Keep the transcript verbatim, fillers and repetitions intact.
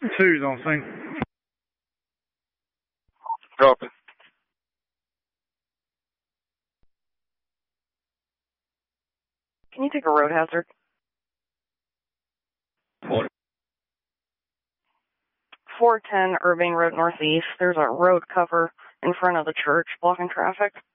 Two's on scene. Dropping. Can you take a road hazard? What? four ten Irving Road Northeast. There's a road cover in front of the church blocking traffic.